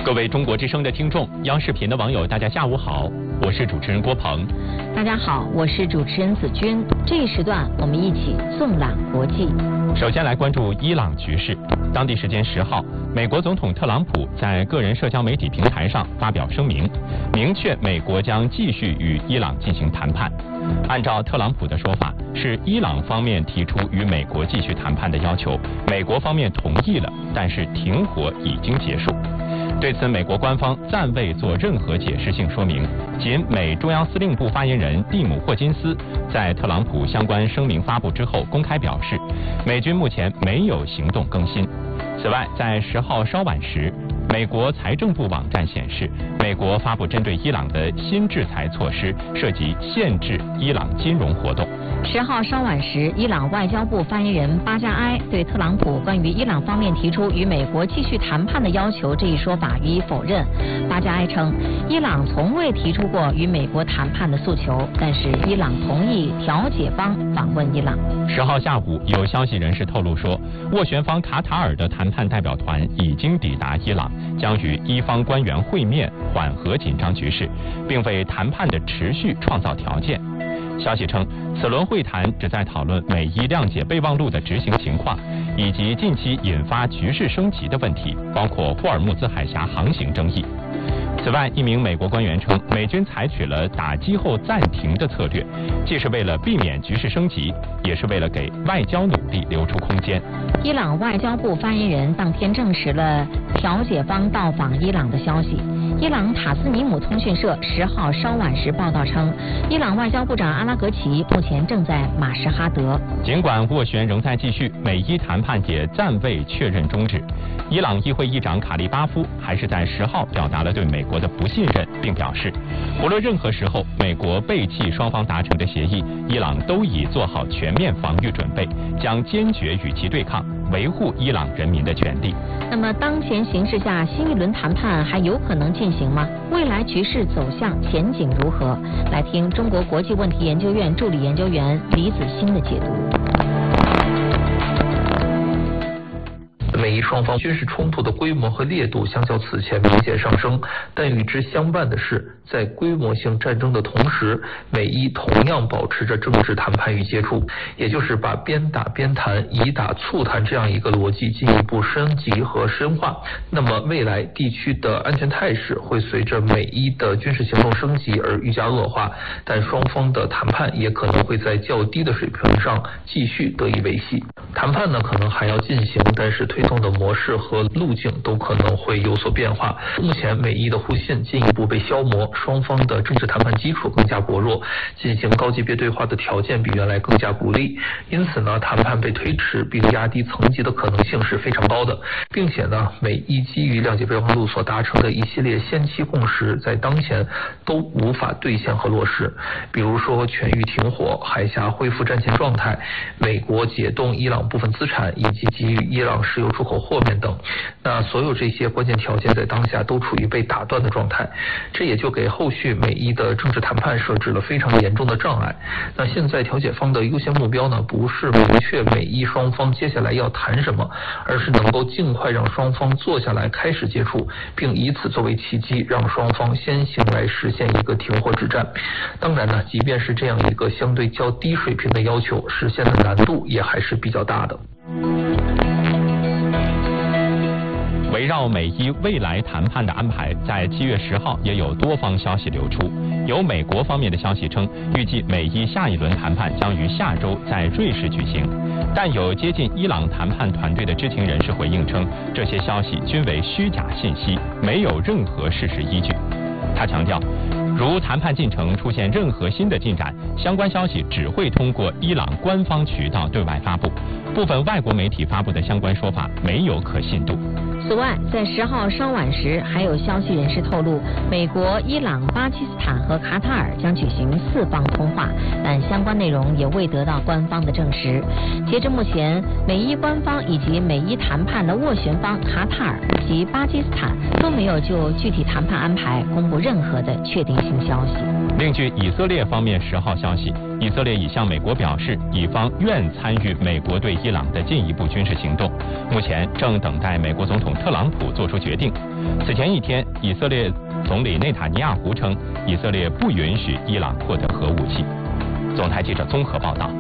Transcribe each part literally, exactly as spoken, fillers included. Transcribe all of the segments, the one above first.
各位中国之声的听众，央视频的网友，大家下午好，我是主持人郭鹏。 大家好，我是主持人子君。这一时段，我们一起纵览国际。 首先来关注伊朗局势。当地时间十号，美国总统特朗普在个人社交媒体平台上发表声明，明确美国将继续与伊朗进行谈判。按照特朗普的说法，是伊朗方面提出与美国继续谈判的要求，美国方面同意了，但是停火已经结束。对此，美国官方暂未做任何解释性说明。仅美中央司令部发言人蒂姆·霍金斯在特朗普相关声明发布之后公开表示，美军目前没有行动更新。此外，在十号稍晚时，美国财政部网站显示，美国发布针对伊朗的新制裁措施，涉及限制伊朗金融活动。 十号稍晚时，伊朗外交部发言人巴加埃对特朗普关于伊朗方面提出与美国继续谈判的要求这一说法予以否认。巴加埃称，伊朗从未提出过与美国谈判的诉求，但是伊朗同意调解方访问伊朗。 十号下午，有消息人士透露说，斡旋方卡塔尔的谈判代表团已经抵达伊朗，将与伊方官员会面，缓和紧张局势，并为谈判的持续创造条件。消息称，此轮会谈旨在讨论美伊谅解备忘录的执行情况，以及近期引发局势升级的问题，包括霍尔木兹海峡航行争议。此外，一名美国官员称，美军采取了打击后暂停的策略，既是为了避免局势升级，也是为了给外交努力留出空间。 伊朗外交部发言人当天证实了调解方到访伊朗的消息。伊朗塔斯尼姆通讯社十号稍晚时报道称，伊朗外交部长阿拉格齐目前正在马什哈德。 尽管斡旋仍在继续，美伊谈判也暂未确认终止。伊朗议会议长卡利巴夫还是在十号表达了对美国的不信任，并表示，无论任何时候美国背弃双方达成的协议，伊朗都已做好全面防御准备，将坚决与其对抗，维护伊朗人民的权利。 那么当前形势下，新一轮谈判还有可能进行吗？未来局势走向前景如何？来听中国国际问题研究院助理研究员李子欣的解读。 美伊双方军事冲突的规模和烈度相较此前明显上升，但与之相伴的是，在规模性战争的同时，美伊同样保持着政治谈判与接触，也就是把边打边谈、以打促谈这样一个逻辑进一步升级和深化。那么未来地区的安全态势会随着美伊的军事行动升级而愈加恶化，但双方的谈判也可能会在较低的水平上继续得以维系。谈判呢可能还要进行，但是推动的模式和路径都可能会有所变化。目前美伊的互信进一步被消磨，双方的政治谈判基础更加薄弱，进行高级别对话的条件比原来更加不利，因此呢，谈判被推迟并压低层级的可能性是非常高的，并且呢，美伊基于谅解备忘录所达成的一系列先期共识，在当前都无法兑现和落实，比如说全域停火、海峡恢复战前状态、美国解冻伊朗部分资产以及给予伊朗石油出口豁免等。那所有这些关键条件在当下都处于被打断的状态，这也就给后续美伊的政治谈判设置了非常严重的障碍。那现在调解方的优先目标呢，不是明确美伊双方接下来要谈什么，而是能够尽快让双方坐下来开始接触，并以此作为契机，让双方先行来实现一个停火止战。当然呢，即便是这样一个相对较低水平的要求，实现的难度也还是比较大的。 围绕美伊未来谈判的安排，在七月十号也有多方消息流出。有美国方面的消息称，预计美伊下一轮谈判将于下周在瑞士举行。但有接近伊朗谈判团队的知情人士回应称，这些消息均为虚假信息，没有任何事实依据。他强调，如谈判进程出现任何新的进展，相关消息只会通过伊朗官方渠道对外发布，部分外国媒体发布的相关说法没有可信度。 此外，在十号稍晚时，还有消息人士透露，美国、伊朗、巴基斯坦和卡塔尔将举行四方通话，但相关内容也未得到官方的证实。截至目前，美伊官方以及美伊谈判的斡旋方卡塔尔及巴基斯坦都没有就具体谈判安排公布任何的确定性消息。 另据以色列方面十号消息，以色列已向美国表示，以方愿参与美国对伊朗的进一步军事行动，目前正等待美国总统特朗普做出决定。此前一天，以色列总理内塔尼亚胡称，以色列不允许伊朗获得核武器。总台记者综合报道。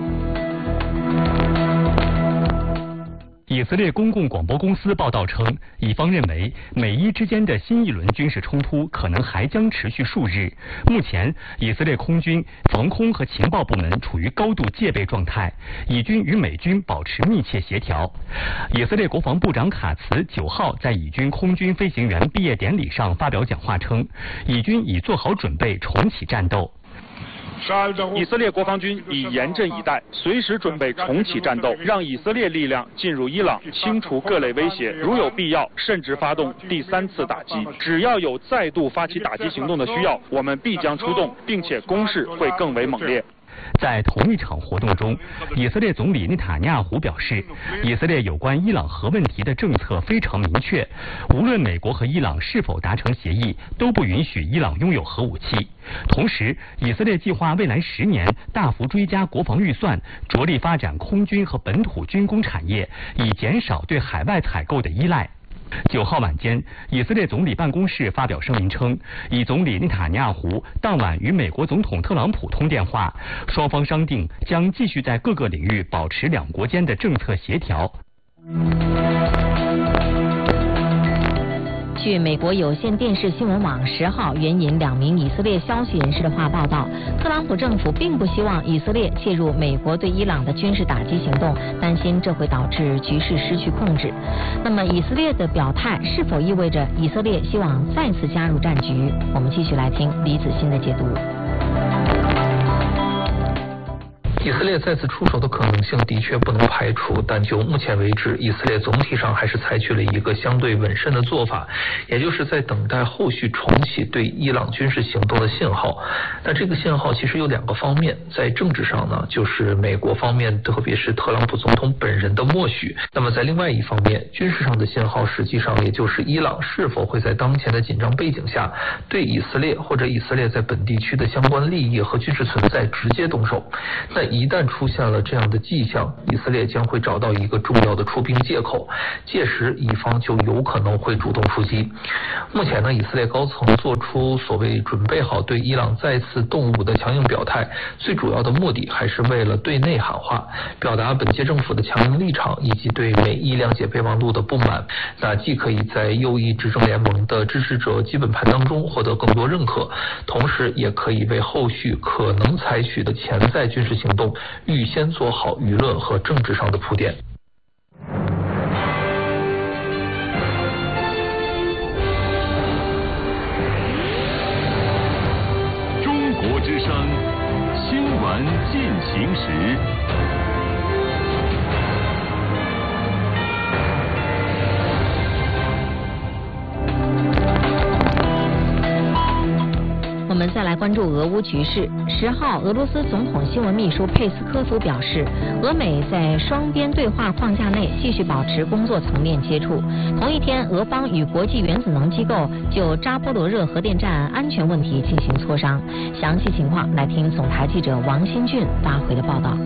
以色列公共广播公司报道称，以方认为美伊之间的新一轮军事冲突可能还将持续数日。目前，以色列空军、防空和情报部门处于高度戒备状态，以军与美军保持密切协调。以色列国防部长卡茨九号在以军空军飞行员毕业典礼上发表讲话称，以军已做好准备重启战斗。 以色列国防军已严阵以待，随时准备重启战斗，让以色列力量进入伊朗，清除各类威胁，如有必要，甚至发动第三次打击。只要有再度发起打击行动的需要，我们必将出动，并且攻势会更为猛烈。 在同一场活动中，以色列总理内塔尼亚胡表示，以色列有关伊朗核问题的政策非常明确，无论美国和伊朗是否达成协议，都不允许伊朗拥有核武器。同时，以色列计划未来十年大幅追加国防预算，着力发展空军和本土军工产业，以减少对海外采购的依赖。九号晚间，以色列总理办公室发表声明称，以总理内塔尼亚胡当晚与美国总统特朗普通电话，双方商定将继续在各个领域保持两国间的政策协调。 据美国有线电视新闻网十号援引两名以色列消息人士的话报道，特朗普政府并不希望以色列介入美国对伊朗的军事打击行动，担心这会导致局势失去控制。那么，以色列的表态是否意味着以色列希望再次加入战局？我们继续来听李子欣的解读。 以色列再次出手的可能性的确不能排除，但就目前为止，以色列总体上还是采取了一个相对稳慎的做法，也就是在等待后续重启对伊朗军事行动的信号。那这个信号其实有两个方面，在政治上呢，就是美国方面，特别是特朗普总统本人的默许；那么在另外一方面，军事上的信号实际上也就是伊朗是否会在当前的紧张背景下，对以色列或者以色列在本地区的相关利益和军事存在直接动手。那一旦出现了这样的迹象，以色列将会找到一个重要的出兵借口，届时以方就有可能会主动出击。目前呢，以色列高层做出所谓准备好对伊朗再次动武的强硬表态，最主要的目的还是为了对内喊话，表达本届政府的强硬立场以及对美伊谅解备忘录的不满。那既可以在右翼执政联盟的支持者基本盘当中获得更多认可，同时也可以为后续可能采取的潜在军事行动预先做好舆论和政治上的铺垫。 中国之声新闻进行时。 我们再来关注俄乌局势。十号，俄罗斯总统新闻秘书佩斯科夫表示，俄美在双边对话框架内继续保持工作层面接触。同一天，俄方与国际原子能机构就扎波罗热核电站安全问题进行磋商。详细情况来听总台记者王新俊发回的报道。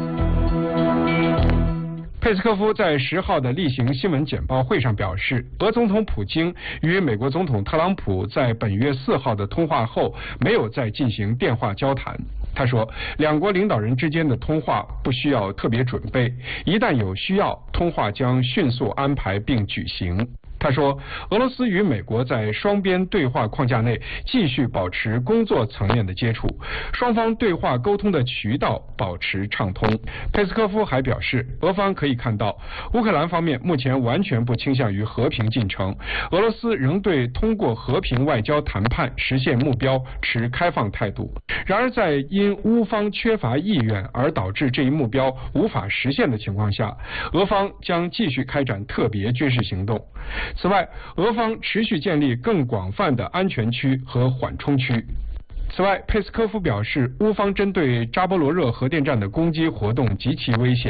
佩斯科夫在十号的例行新闻简报会上表示，俄总统普京与美国总统特朗普在本月四号的通话后没有再进行电话交谈。他说，两国领导人之间的通话不需要特别准备，一旦有需要，通话将迅速安排并举行。他说，俄罗斯与美国在双边对话框架内继续保持工作层面的接触，双方对话沟通的渠道保持畅通。佩斯科夫还表示，俄方可以看到，乌克兰方面目前完全不倾向于和平进程，俄罗斯仍对通过和平外交谈判实现目标持开放态度。然而，在因乌方缺乏意愿而导致这一目标无法实现的情况下，俄方将继续开展特别军事行动。此外，俄方持续建立更广泛的安全区和缓冲区。此外，佩斯科夫表示，乌方针对扎波罗热核电站的攻击活动极其危险。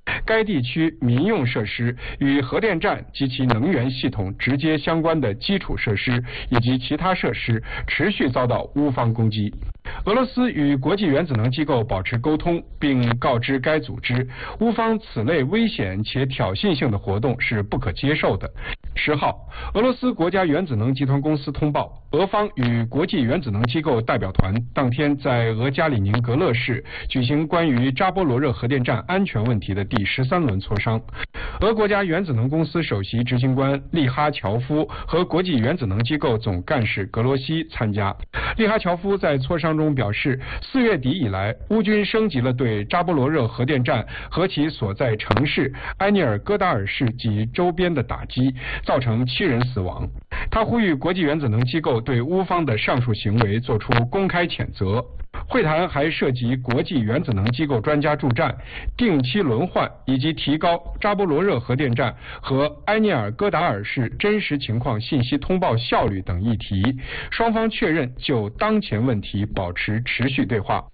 该地区民用设施与核电站及其能源系统直接相关的基础设施以及其他设施持续遭到乌方攻击。俄罗斯与国际原子能机构保持沟通，并告知该组织，乌方此类危险且挑衅性的活动是不可接受的。十号，俄罗斯国家原子能集团公司通报，俄方与国际原子能机构代表团当天在俄加里宁格勒市举行关于扎波罗热核电站安全问题的第十三轮磋商。俄国家原子能公司首席执行官利哈乔夫和国际原子能机构总干事格罗西参加。利哈乔夫在磋商中表示，四月底以来，乌军升级了对扎波罗热核电站和其所在城市埃涅尔戈达尔市及周边的打击，造成七人死亡。他呼吁国际原子能机构对乌方的上述行为作出公开谴责。会谈还涉及国际原子能机构专家助战、定期轮换以及提高扎波罗热核电站和埃涅尔戈达尔市真实情况信息通报效率等议题。双方确认就当前问题保持持续对话。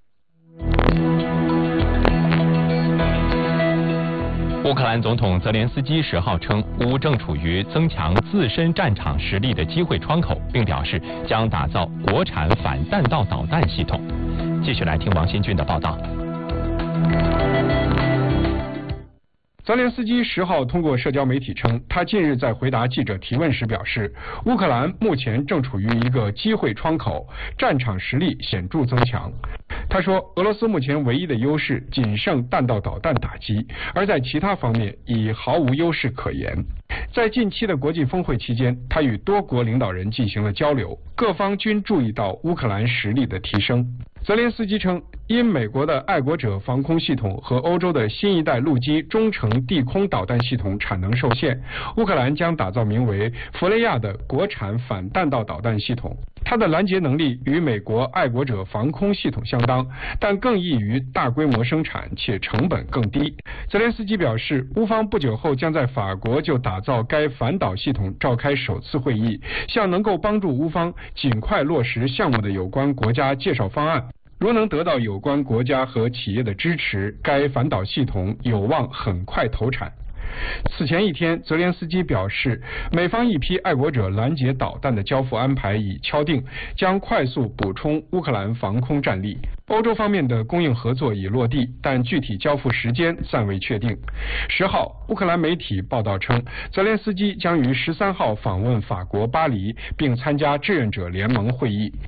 乌克兰总统泽连斯基十号称，乌正处于增强自身战场实力的机会窗口，并表示将打造国产反弹道导弹系统。继续来听王新军的报道。 泽连斯基十号通过社交媒体称，他近日在回答记者提问时表示，乌克兰目前正处于一个机会窗口，战场实力显著增强。他说，俄罗斯目前唯一的优势仅剩弹道导弹打击，而在其他方面已毫无优势可言。在近期的国际峰会期间，他与多国领导人进行了交流，各方均注意到乌克兰实力的提升。泽连斯基称，因美国的爱国者防空系统和欧洲的新一代陆基中程地空导弹系统产能受限，乌克兰将打造名为弗雷亚的国产反弹道导弹系统。它的拦截能力与美国爱国者防空系统相当，但更易于大规模生产，且成本更低。泽连斯基表示，乌方不久后将在法国就打造该反导系统召开首次会议，向能够帮助乌方尽快落实项目的有关国家介绍方案。如能得到有关国家和企业的支持，该反导系统有望很快投产。此前一天，泽连斯基表示，美方一批爱国者拦截导弹的交付安排已敲定，将快速补充乌克兰防空战力。欧洲方面的供应合作已落地，但具体交付时间暂未确定。十号，乌克兰媒体报道称，泽连斯基将于十三号访问法国巴黎，并参加志愿者联盟会议。